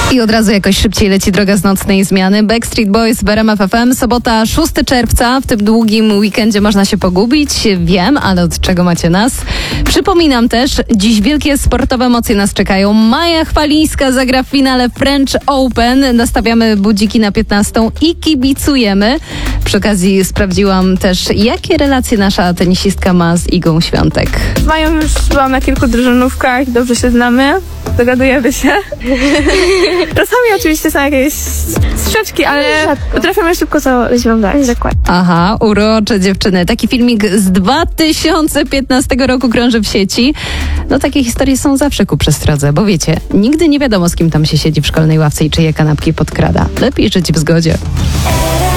I od razu jakoś szybciej leci droga z nocnej zmiany. Backstreet Boys w RMF FM. Sobota 6 czerwca. W tym długim weekendzie można się pogubić. Wiem, ale od czego macie nas? Przypominam też, dziś wielkie sportowe emocje nas czekają. Maja Chwalińska zagra w finale French Open. Nastawiamy budziki na 15 i kibicujemy. Przy okazji sprawdziłam też, jakie relacje nasza tenisistka ma z Igą Świątek. Z Mają już byłam na kilku drużynówkach, dobrze się znamy, dogadujemy się. Czasami oczywiście są jakieś sprzeczki, ale potrafimy szybko coś wam dać. Dokładnie. Aha, urocze dziewczyny. Taki filmik z 2015 roku krąży w sieci. No takie historie są zawsze ku przestrodze, bo wiecie, nigdy nie wiadomo, z kim tam się siedzi w szkolnej ławce i czyje kanapki podkrada. Lepiej żyć w zgodzie.